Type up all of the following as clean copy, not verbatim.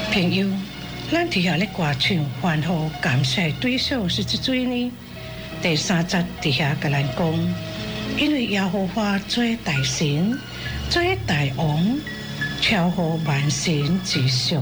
朋友，咱伫遐咧歌唱欢呼感谢对象是即位呢？第3节伫遐甲咱讲，因为耶和华做大神，做大王，超乎万神之上。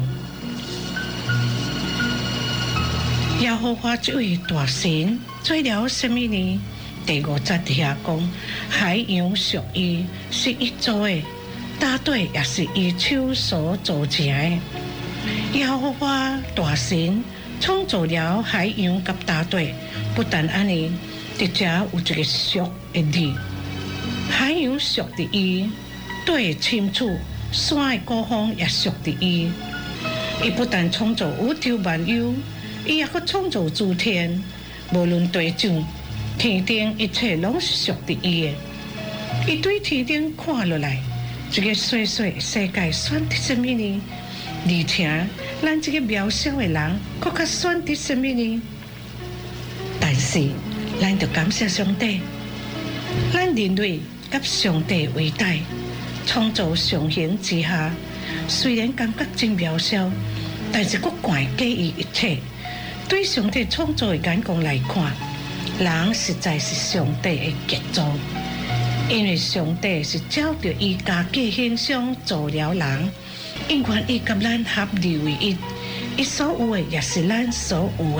耶和华这位大神做了什么呢？第5节伫遐讲，海洋属伊，是伊做的，大队也是伊手所做成的。耶和华大神创造了海洋甲大队，不但安尼，伫遮有一个属的字，海洋属伫伊，对深处山的高峰也属伫伊。伊不但创造宇宙万有，伊也阁创造诸天，无论地上、天顶一切拢是属伫伊的。伊对天顶看落来，这个小小的世界选择什么呢？而且，咱这个渺小的人，更较选择什么呢？但是，咱就感谢上帝，咱人类甲上帝为大，创造上形之下，虽然感觉真渺小，但是佫怪给予一切。对上帝创造的眼光来看，人实在是上帝的杰作，因为上帝是照着伊家己形象造了人。因愿伊甲咱合二为一，伊所有的也是咱所有的。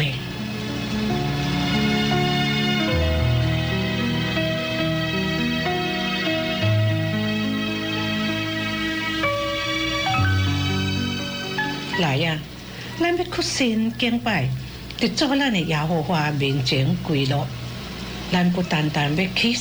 来呀，咱要屈身敬拜，伫做咱的耶和华面前跪落。咱不单单要起